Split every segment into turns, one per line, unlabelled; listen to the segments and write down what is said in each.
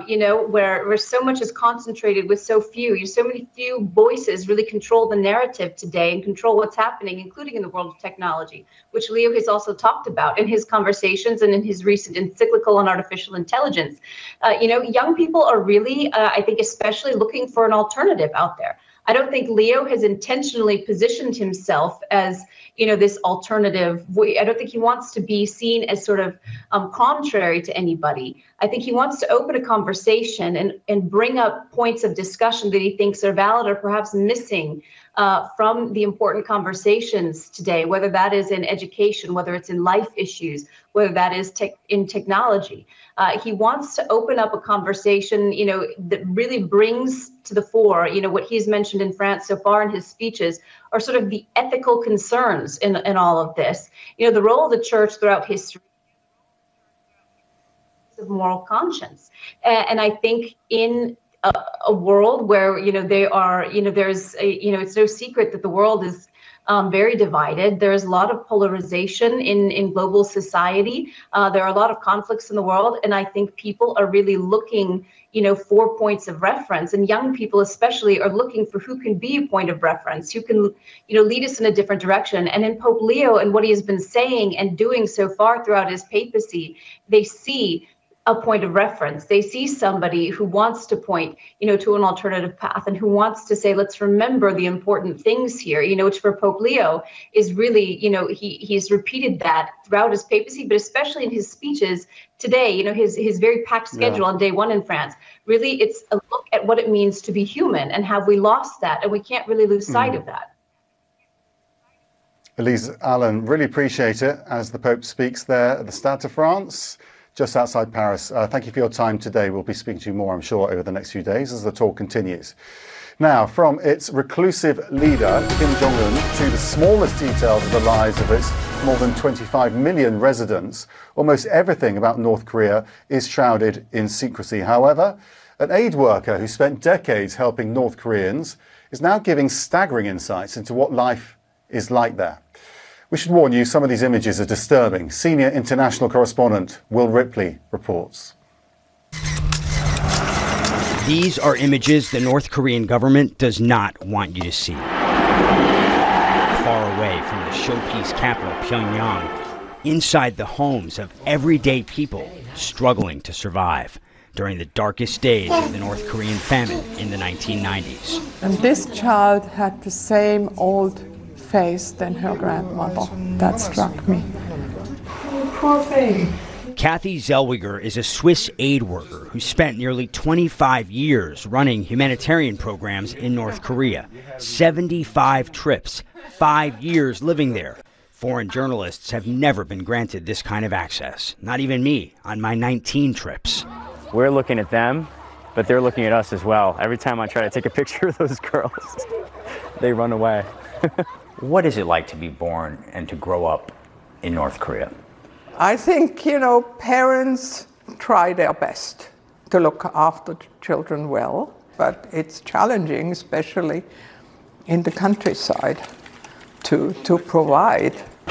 where so much is concentrated with so few. So many few voices really control the narrative today and control what's happening, including in the world of technology, which Leo has also talked about in his conversations and in his recent encyclical on artificial intelligence. Young people are really, I think, especially looking for an alternative out there. I don't think Leo has intentionally positioned himself as, this alternative. I don't think he wants to be seen as sort of contrary to anybody. I think he wants to open a conversation and bring up points of discussion that he thinks are valid or perhaps missing from the important conversations today, whether that is in education, whether it's in life issues, whether that is in technology. He wants to open up a conversation, that really brings to the fore, what he's mentioned in France so far in his speeches are sort of the ethical concerns in all of this. The role of the church throughout history of moral conscience. And I think in a world where, it's no secret that the world is very divided. There's a lot of polarization in global society. There are a lot of conflicts in the world. And I think people are really looking, for points of reference. And young people especially are looking for who can be a point of reference, who can, lead us in a different direction. And in Pope Leo and what he has been saying and doing so far throughout his papacy, they see a point of reference. They see somebody who wants to point, to an alternative path and who wants to say, let's remember the important things here, which for Pope Leo is really, he's repeated that throughout his papacy, but especially in his speeches today, his very packed schedule on day one in France. Really, it's a look at what it means to be human and have we lost that? And we can't really lose sight of that.
Elise Allen, really appreciate it as the Pope speaks there at the Stade de France, just outside Paris. Thank you for your time today. We'll be speaking to you more, I'm sure, over the next few days as the tour continues. Now, from its reclusive leader, Kim Jong-un, to the smallest details of the lives of its more than 25 million residents, almost everything about North Korea is shrouded in secrecy. However, an aid worker who spent decades helping North Koreans is now giving staggering insights into what life is like there. We should warn you, some of these images are disturbing. Senior international correspondent Will Ripley reports.
These are images the North Korean government does not want you to see. Far away from the showpiece capital, Pyongyang, inside the homes of everyday people struggling to survive during the darkest days of the North Korean famine in the 1990s.
And this child had the same old face than her grandmother. That struck me. Poor thing.
Kathy Zellweger is a Swiss aid worker who spent nearly 25 years running humanitarian programs in North Korea. 75 trips, 5 years living there. Foreign journalists have never been granted this kind of access. Not even me on my 19 trips.
We're looking at them, but they're looking at us as well. Every time I try to take a picture of those girls, they run away.
What is it like to be born and to grow up in North Korea?
I think, parents try their best to look after children well, but it's challenging, especially in the countryside, to provide.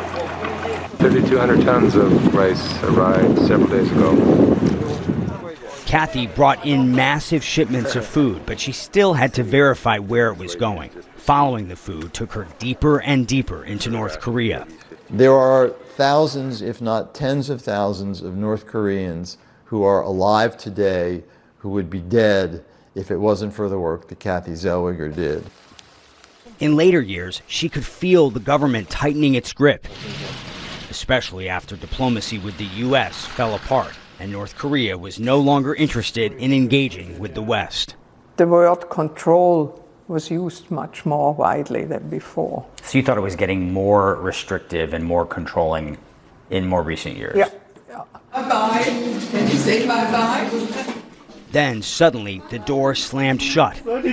3,200 tons of rice arrived several days ago.
Kathy brought in massive shipments of food, but she still had to verify where it was going. Following the food took her deeper and deeper into North Korea.
There are thousands, if not tens of thousands, of North Koreans who are alive today who would be dead if it wasn't for the work that Kathy Zellweger did.
In later years, she could feel the government tightening its grip, especially after diplomacy with the U.S. fell apart and North Korea was no longer interested in engaging with the West.
The word control was used much more widely than before.
So you thought it was getting more restrictive and more controlling in more recent years?
Yeah.
Bye-bye. Can you say bye-bye?
Then suddenly the door slammed shut.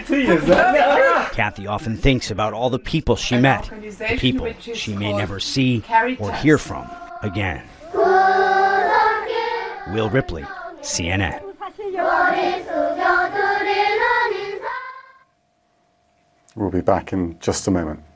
Kathy often thinks about all the people she met, people she may never see or hear from again. Will Ripley, CNN.
We'll be back in just a moment.